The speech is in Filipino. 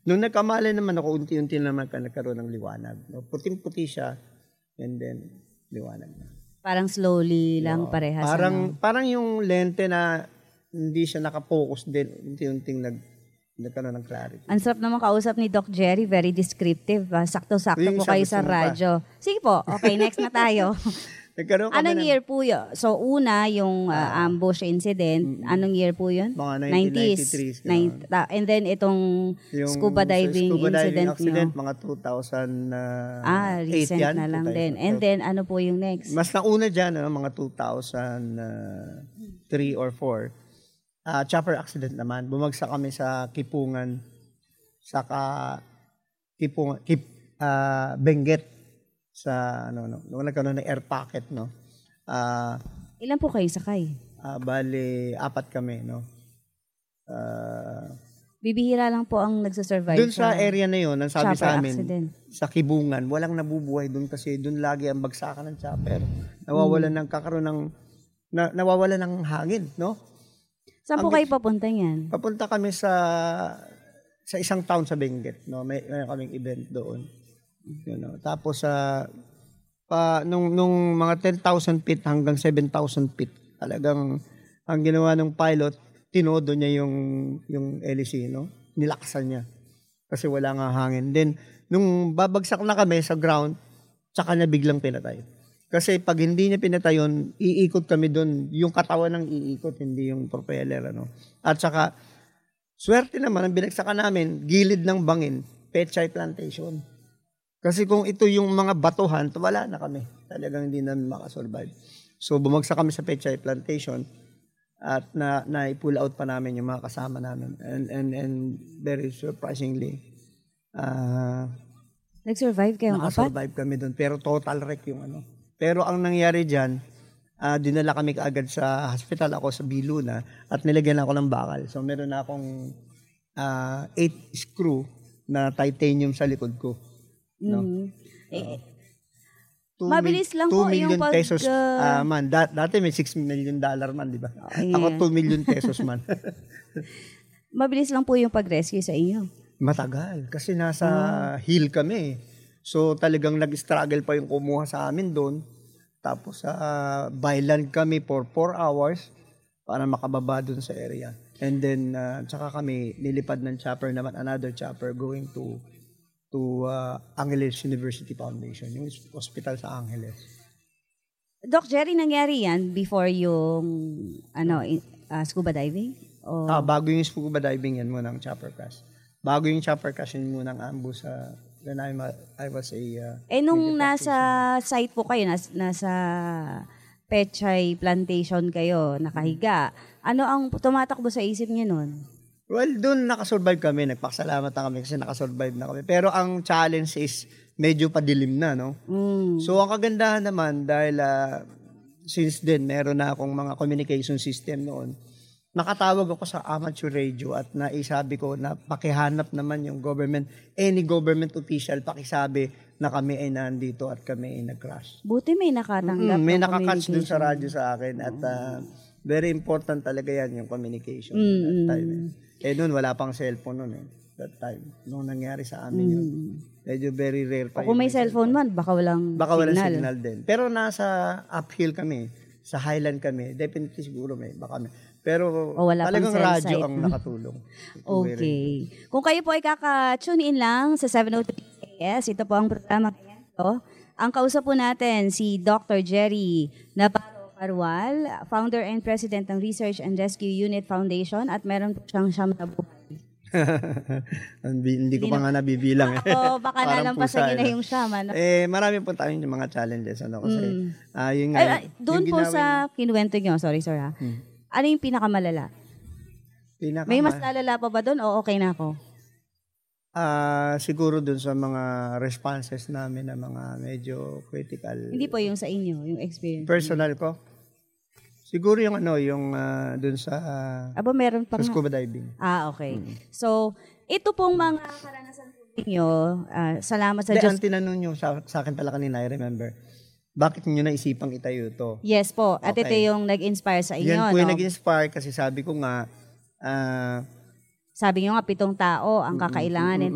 Nung nagkamali naman ako, unti-unti naman nagkaroon ng liwanag. No? Puting-puti siya, and then liwanag na. Parang slowly lang parehas. Parang yung lente na hindi siya nakapokus din, unti-unting nagkaroon ng clarity. Ang sarap naman kausap ni Doc Jerry, very descriptive. Sakto-sakto po kayo sa radyo. Sige po, okay, next na tayo. Anong year po yun? So, una, yung ambush incident. Anong year po yun? Mga 90s. And then, itong scuba diving accident, nyo. mga 2008 recent yan. na lang din. And then, ano po yung next? Mas nauna dyan, mga 2003 or 4. Chopper accident naman. Bumagsak kami sa Kipungan. Benguet. Sa nung nagkaroon ng air pocket, no. Ilan po kayo sakay? Bali 4 kami, no. Bibihira lang po ang nagsusurvive. Doon sa area na 'yon, ang sabi sa amin, accident. Sa Kibungan, walang nabubuhay doon kasi doon lagi ang bagsakan ng chopper. Nawawalan nawawalan ng hangin, no. Saan po kayo papunta niyan? Papunta kami sa isang town sa Benguet, no. May kaming event doon. Tapos nung mga 10,000 feet hanggang 7,000 feet, talagang ang ginawa ng pilot, tinodo niya yung LEC, no? Nilakasan niya kasi wala nga hangin. Then nung babagsak na kami sa ground, tsaka niya biglang pinatay. Kasi pag hindi niya pinatay yun, iikot kami doon, yung katawan ng iikot, hindi yung propeller, ano. At saka swerte naman ang binagsakan namin, gilid ng bangin, Pechay Plantation. Kasi kung ito yung mga batuhan, wala na kami. Talagang hindi namin makasurvive. So, bumagsak kami sa Pechay Plantation at na-pull out pa namin yung mga kasama namin. And very surprisingly, nag-survive kayong apat? Nakasurvive kami doon. Pero total wreck yung ano. Pero ang nangyari dyan, dinala kami kaagad sa hospital. Ako sa Biluna at nilagyan ako ng bakal. So, meron na akong 8 screw na titanium sa likod ko. No. Mabilis lang po yung pesos man. Dati may $6 million man, di ba? Ako 2 million pesos man. Mabilis lang po yung pag-rescue sa inyo. Matagal kasi nasa hill kami. So talagang nag-struggle pa yung kumuha sa amin doon. Tapos byland kami for 4 hours para makababa doon sa area. And then tsaka kami nilipad ng chopper naman, another chopper going to Angeles University Foundation, yung hospital sa Angeles. Doc Jerry, nangyari yan before yung scuba diving? Bago yung scuba diving yan muna ang chopper crash. Bago yung chopper crash yun muna ang ambush when I was a... nung nasa site po kayo, nasa Pechay Plantation kayo, nakahiga, ano ang tumatakbo sa isip niyo nun? Well, doon nakasurvive kami. Nagpakasalamat na kami kasi nakasurvive na kami. Pero ang challenge is medyo padilim na, no? So, ang kagandahan naman, dahil since then, meron na akong mga communication system noon, nakatawag ako sa amateur radio at naisabi ko na pakihanap naman yung government, any government official, pakisabi na kami ay nandito at kami ay nag-crash. Buti may nakatanggap. May nakakatch doon sa radyo sa akin at very important talaga yan, yung communication at time. Noon, wala pang cellphone noon that time. Nung nangyari sa amin yun. Medyo very rare pa. Kung may cellphone man, baka walang signal din. Pero nasa uphill kami, sa highland kami, definitely siguro baka may. Pero talagang radyo ang nakatulong. Okay. Kung kayo po ay kaka-tune in lang sa 703 AS, ito po ang programa ngayon. Ang kausap po natin si Dr. Jerry Navarro Carwal, founder and president ng Research and Rescue Unit Foundation at meron po siyang na buhay. Hindi ko pa nga nabibilang. Baka nalampasan niyo na yung siyama. No? Marami po tayong mga challenges. Kasi, doon po sa kinuwento niyo, sorry sir ha, ano yung pinakamalala? May mas lalala pa ba doon o okay na ako? Siguro dun sa mga responses namin na mga medyo critical. Hindi po yung sa inyo, yung experience. Personal ko? Siguro yung dun sa meron pang sa scuba diving. Okay. So, ito pong mga karanasan po ninyo, salamat sa Diyos. Ang tinanong nyo sa akin pala kanina, I remember, bakit nyo naisipang itayo ito? Yes po. At ito yung nag-inspire sa inyo. Yan po yung nag-inspire kasi sabi ko nga, sabi nyo nga, 7 tao ang kakailanganin